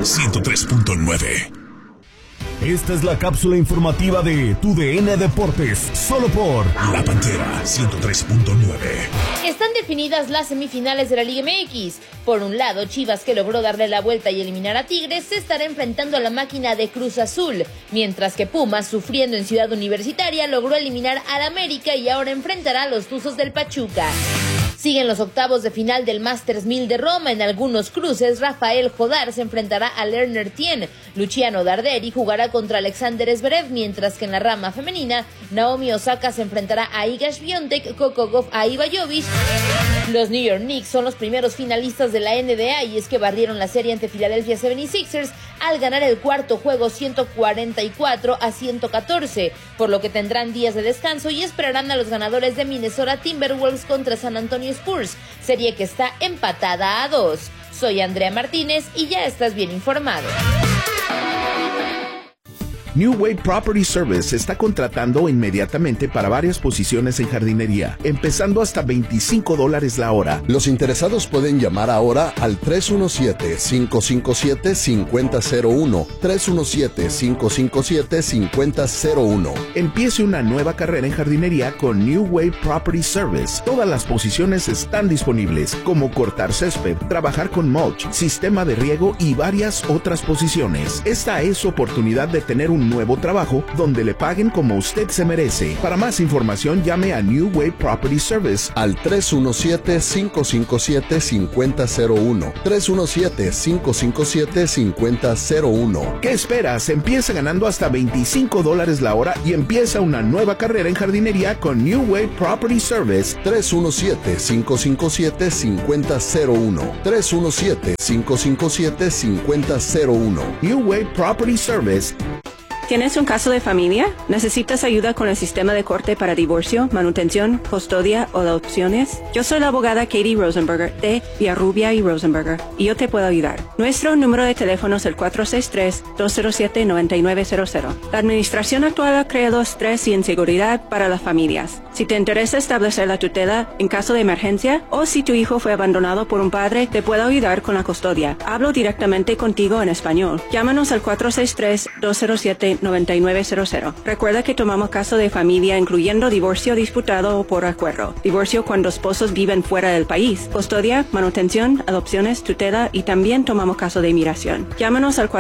103.9. Esta es la cápsula informativa de Tu DN Deportes, solo por La Pantera 103.9. Están definidas las semifinales de la Liga MX. Por un lado, Chivas, que logró darle la vuelta y eliminar a Tigres, se estará enfrentando a la máquina de Cruz Azul, mientras que Pumas, sufriendo en Ciudad Universitaria, logró eliminar al América y ahora enfrentará a los Tuzos del Pachuca. Siguen los octavos de final del Masters 1000 de Roma. En algunos cruces, Rafael Jodar se enfrentará a Lerner Tien, Luciano Darderi jugará contra Alexander Zverev, mientras que en la rama femenina, Naomi Osaka se enfrentará a Iga Swiatek, Coco Gauff a Iva Jovic. Los New York Knicks son los primeros finalistas de la NBA y es que barrieron la serie ante Philadelphia 76ers al ganar el cuarto juego 144-114, por lo que tendrán días de descanso y esperarán a los ganadores de Minnesota Timberwolves contra San Antonio Spurs, serie que está empatada a 2. Soy Andrea Martínez y ya estás bien informado. New Way Property Service está contratando inmediatamente para varias posiciones en jardinería, empezando hasta $25 la hora. Los interesados pueden llamar ahora al 317-557-5001, 317-557-5001. Empiece una nueva carrera en jardinería con New Way Property Service. Todas las posiciones están disponibles, como cortar césped, trabajar con mulch, sistema de riego y varias otras posiciones. Esta es su oportunidad de tener un nuevo trabajo donde le paguen como usted se merece. Para más información, llame a New Way Property Service al 317-557-5001, 317-557-5001. ¿Qué esperas? Empieza ganando hasta $25 la hora y empieza una nueva carrera en jardinería con New Way Property Service. 317-557-5001, 317-557-5001. New Way Property Service. ¿Tienes un caso de familia? ¿Necesitas ayuda con el sistema de corte para divorcio, manutención, custodia o adopciones? Yo soy la abogada Katie Rosenberger de Villarrubia y Rosenberger y yo te puedo ayudar. Nuestro número de teléfono es el 463-207-9900. La administración actual ha creado estrés y inseguridad para las familias. Si te interesa establecer la tutela en caso de emergencia o si tu hijo fue abandonado por un padre, te puedo ayudar con la custodia. Hablo directamente contigo en español. Llámanos al 463-207-9900. Recuerda que tomamos caso de familia incluyendo divorcio disputado o por acuerdo, divorcio cuando esposos viven fuera del país, custodia, manutención, adopciones, tutela y también tomamos caso de inmigración. Llámanos al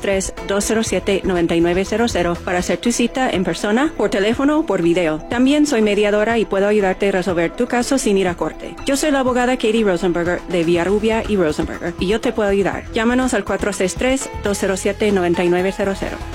463-207-9900 para hacer tu cita en persona, por teléfono o por video. También soy mediadora y puedo ayudarte a resolver tu caso sin ir a corte. Yo soy la abogada Katie Rosenberger de Villarrubia y Rosenberger y yo te puedo ayudar. Llámanos al 463-207-9900.